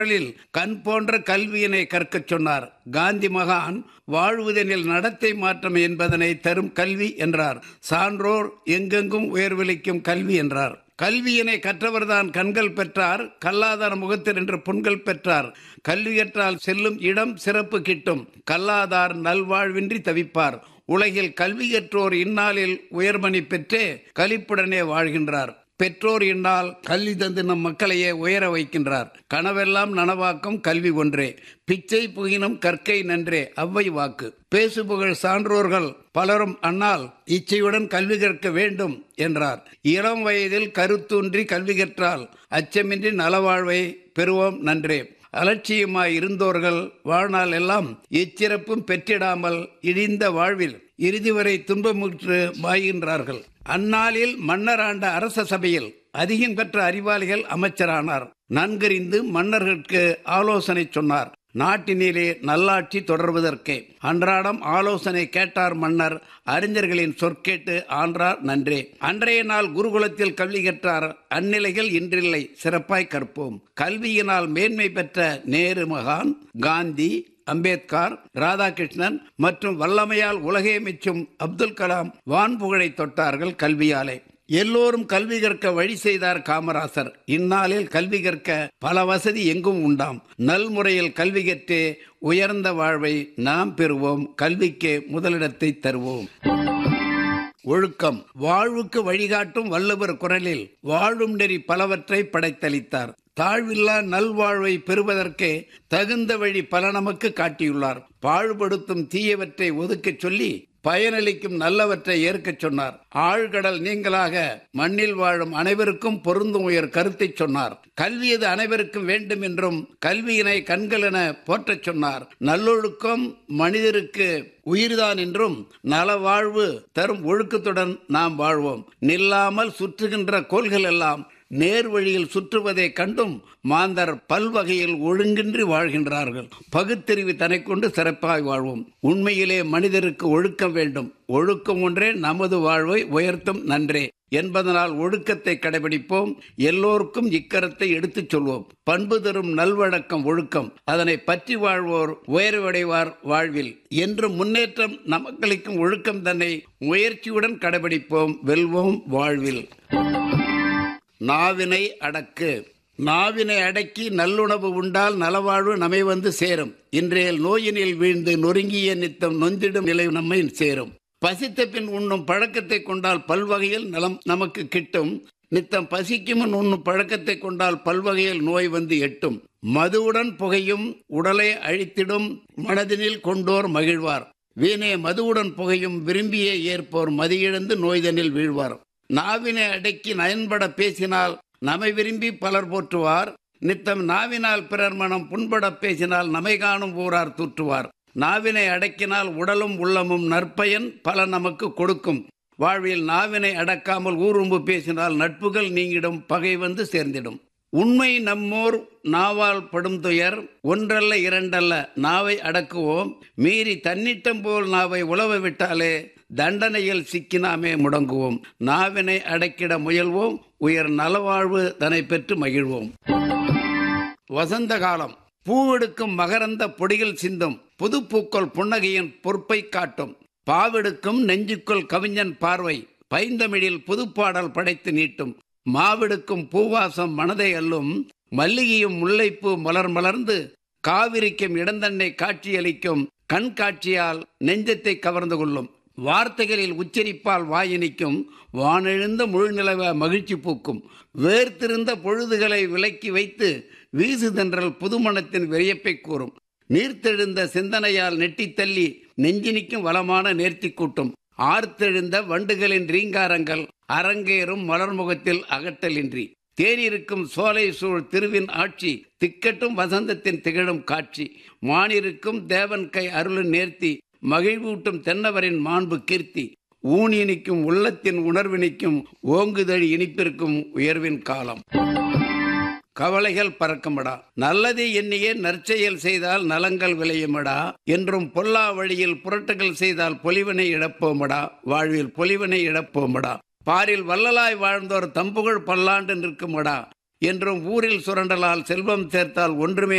கண் போன்ற கல்வியினை கற்கச் சொன்னார். காந்தி மகான் வாழ்வதெனில் நடத்தை மாற்றம் என்பதனை தரும் கல்வி என்றார். சான்றோர் எங்கெங்கும் உயர்வளிக்கும் கல்வி என்றார். கல்வியினை கற்றவர்தான் கண்கள் பெற்றார், கல்லாதார் முகத்தில் என்று புண்கள் பெற்றார். கல்வி கற்றால் செல்லும் இடம் சிறப்பு கிட்டும், கல்லாதார் நல்வாழ்வின்றி தவிப்பார். உலகில் கல்வி கற்றோர் இந்நாளில் உயர்மணி பெற்றே களிப்புடனே வாழ்கின்றார். பெற்றோர் இந்நாள் கல்வி தந்து நம் மக்களையே உயர வைக்கின்றார். கனவெல்லாம் நனவாக்கும் கல்வி ஒன்றே, பிச்சை புகினும் கற்கை நன்றே அவ்வை வாக்கு. பேசுபுகழ் சான்றோர்கள் பலரும் அந்நாள் இச்சையுடன் கல்வி கற்க வேண்டும் என்றார். இளம் வயதில் கருத்தூன்றி கல்வி கற்றால் அச்சமின்றி நலவாழ்வை பெறுவோம் நன்றே. அலட்சியமாய் இருந்தோர்கள் வாழ்நாள் எல்லாம் எச்சிறப்பும் பெற்றிடாமல் இழிந்த வாழ்வில் இறுதி வரை துன்பமுற்று மாய்கின்றார்கள். அந்நாளில் மன்னர் ஆண்ட அரச சபையில் அதிகம் பெற்ற அறிவாளிகள் அமைச்சரானார். நன்கறிந்து மன்னர்களுக்கு ஆலோசனை சொன்னார். நாட்டினிலே நல்லாட்சி தொடர்வதற்கே அன்றாடம் ஆலோசனை கேட்டார் மன்னர். அறிஞர்களின் சொற்கேட்டு ஆன்றார் நன்றே. அன்றைய நாள் குருகுலத்தில் கல்வி கற்றார். அந்நிலைகள் இன்றில்லை, சிறப்பாய் கற்போம். கல்வியினால் மேன்மை பெற்ற நேரு மகான், காந்தி, அம்பேத்கர், ராதாகிருஷ்ணன் மற்றும் வல்லமையால் உலகே மெச்சும் அப்துல் கலாம் வான்புகழை தொட்டார்கள் கல்வியாலே. எல்லோரும் கல்வி கற்க வழி செய்தார் காமராசர். இந்நாளில் கல்வி கற்க பல வசதி எங்கும் உண்டாம். நல்முறையில் கல்வி கற்றே உயர்ந்த வாழ்வை நாம் பெறுவோம். கல்விக்கு முதலிடத்தை தருவோம். ஒழுக்கம் வாழ்வுக்கு வழிகாட்டும் வள்ளுவர் குரலில் வாழும் நெறி பலவற்றை படைத்தளித்தார். தாழ்வில்லா நல்வாழ்வை பெறுவதற்கே தகுந்த வழி பல நமக்கு காட்டியுள்ளார். பாழ்படுத்தும் தீயவற்றை ஒதுக்கச் சொல்லி பயனளிக்கும் நல்லவற்றை ஏற்கச் சொன்னார். ஆழ்கடல் நீங்களாக மண்ணில் வாழும் அனைவருக்கும் பொருந்தும் உயர் கருத்தை சொன்னார். கல்வியது அனைவருக்கும் வேண்டும் என்றும் கல்வியினை கண்கள் என போற்றச் சொன்னார். நல்லொழுக்கம் மனிதருக்கு உயிர்தான் என்றும் நலவாழ்வு தரும் ஒழுக்கத்துடன் நாம் வாழ்வோம். நில்லாமல் சுற்றுகின்ற கோள்கள் எல்லாம் நேர் வழியில் சுற்றுவதை கண்டும் மாந்தர் பல்வகையில் ஒழுங்கின்றி வாழ்கின்றார்கள். பகுத்தறிவு தன்னை கொண்டு சிறப்பாய் வாழ்வோம். உண்மையிலே மனிதருக்கு ஒழுக்கம் வேண்டும். ஒழுக்கம் ஒன்றே நமது வாழ்வை உயர்த்தும் நன்றே என்பதனால் ஒழுக்கத்தை கடைபிடிப்போம். எல்லோருக்கும் இக்கரத்தை எடுத்துச் சொல்வோம். பண்பு தரும் நல்வழக்கம் ஒழுக்கம். அதனை பற்றி வாழ்வோர் உயர்வடைவார் வாழ்வில். என்று முன்னேற்றம் நமக்களிக்கும் ஒழுக்கம் தன்னை முயற்சியுடன் கடைபிடிப்போம். வெல்வோம் வாழ்வில். நாவினை அடக்கு. நாவினை அடக்கி நல்லுணவு உண்டால் நலவாழ்வு நம்மை வந்து சேரும். இன்றைய நோயினில் வீழ்ந்து நொறுங்கிய நித்தம் நொந்திடும் நிலை நம்மை சேரும். பசித்த பின் உண்ணும் பழக்கத்தை கொண்டால் பல்வகையில் நலம் நமக்கு கிட்டும். நித்தம் பசிக்கும் உண்ணும் பழக்கத்தை கொண்டால் பல்வகையில் நோய் வந்து எட்டும். மதுவுடன் புகையும் உடலை அழித்திடும் மனதினில் கொண்டோர் மகிழ்வார். வீணே மதுவுடன் புகையும் விரும்பிய ஏற்போர் மதியிழந்து நோய்தனில் வீழ்வார். நாவினை அடக்கி நயன்பட பேசினால் நம்மை விரும்பி பலர் போற்றுவார். நித்தம் நாவினால் பிறர் மனம் புண்பட பேசினால் நம்மை காணும் ஊரார் தூற்றுவார். நாவினை அடக்கினால் உடலும் உள்ளமும் நற்பயன் பல நமக்கு கொடுக்கும். வாழ்வில் நாவினை அடக்காமல் ஊரும்பு பேசினால் நட்புகள் நீங்கிடும், பகை வந்து சேர்ந்திடும். உண்மை நம்மோர் நாவால் படும் துயர் ஒன்றல்ல இரண்டல்ல நாவை அடக்குவோம். மீறி தன்னிட்டம் போல் நாவை உழவ விட்டாலே தண்டனையில் சிக்கினாமே முடங்குவோம். நாவினை அடக்கிட முயல்வோம். உயர் நலவாழ்வு தன்னை பெற்று மகிழ்வோம். வசந்த காலம் பூவெடுக்கும் மகரந்த பொடிகள் சிந்தும். புதுப்பூக்கள் புன்னகையின் பொறுப்பை காட்டும். பாவெடுக்கும் நெஞ்சுக்குள் கவிஞன் பார்வை பைந்தமிழில் புதுப்பாடல் படைத்து நீட்டும். மாவெடுக்கும் பூவாசம் மனதை அல்லும். மல்லிகையும் முல்லைப்பூ மலர் மலர்ந்து காவிரிக்கும் இடந்தன்னை காட்சியளிக்கும். கண் காட்சியால் நெஞ்சத்தை கவர்ந்து கொள்ளும். வார்த்தைகளில் உச்சரிப்பால் வாயினிக்கும். வானெழுந்த முழுநிலவ மகிழ்ச்சி பூக்கும். வேர்த்திருந்த பொழுதுகளை விலக்கி வைத்து வீசுதென்றல் புதுமணத்தின் வியப்பை கூறும். நீர்த்தெழுந்த சிந்தனையால் நெட்டித்தள்ளி நெஞ்சினிக்கும் வளமான நேர்த்தி கூட்டும். ஆர்த்தெழுந்த வண்டுகளின் ரீங்காரங்கள் அரங்கேறும் மலர்முகத்தில் அகட்டலின்றி. தேனிருக்கும் சோலை சூழ் திருவின் ஆட்சி திக்கட்டும் வசந்தத்தின் திகழும் காட்சி. மானிருக்கும் தேவன் கை அருளின் நேர்த்தி மகிழ்வூட்டும் தென்னவரின் மாண்பு கீர்த்தி. ஊனினிக்கும் உள்ளத்தின் உணர்வினிக்கும் ஓங்குதழி இனிப்பிற்கும் உயர்வின் காலம். கவலைகள் பறக்குமடா. நல்லதை எண்ணியே நற்செயல் செய்தால் நலங்கள் விளையுமடா. என்றும் பொல்லா வழியில் புரட்டுகள் செய்தால் பொலிவினை இழப்போமடா. வாழ்வில் பொலிவினை இழப்போமடா. பாரில் வள்ளலாய் வாழ்ந்தோர் தம்புகழ் பல்லாண்டு நிற்குமடா. என்றும் ஊரில் சுரண்டலால் செல்வம் சேர்த்தால் ஒன்றுமே